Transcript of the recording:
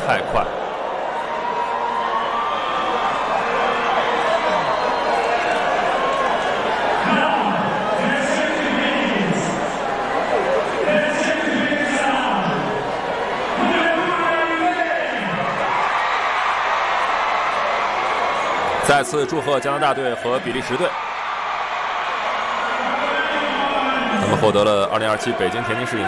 太快。再次祝贺加拿大队和比利时队，他们获得了2027北京田径世锦